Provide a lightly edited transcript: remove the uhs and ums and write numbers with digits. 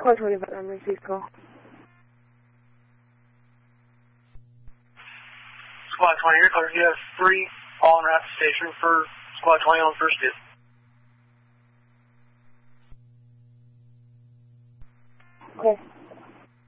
Squad 20, received call. Squad 20, you're clear. You have 3 all en route to station for Squad 20 on first dip. Okay.